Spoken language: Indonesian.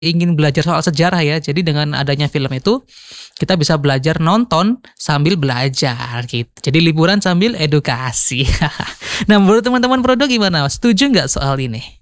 ingin belajar soal sejarah ya. Jadi dengan adanya film itu kita bisa belajar nonton sambil belajar gitu. Jadi liburan sambil edukasi. Nah, menurut teman-teman Prodo gimana? Setuju nggak soal ini?